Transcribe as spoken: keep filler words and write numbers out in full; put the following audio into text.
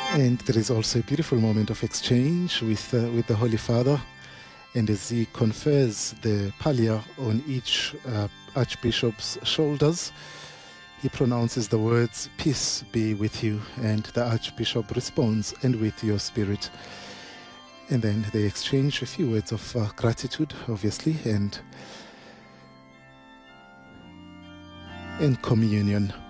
And there is also a beautiful moment of exchange with, uh, with the Holy Father. And as he confers the pallia on each uh, Archbishop's shoulders, he pronounces the words, "Peace be with you." And the Archbishop responds, "And with your spirit." And then they exchange a few words of uh, gratitude, obviously, and in communion.